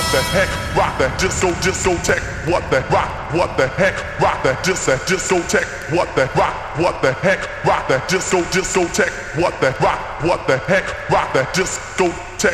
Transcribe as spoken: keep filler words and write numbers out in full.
the heck, rock that disco discotheque. What the rock, what the heck, rock that dis that discotheque. What the rock, what the heck, rock that disco discotheque. What the rock, what the heck, rock that discotheque.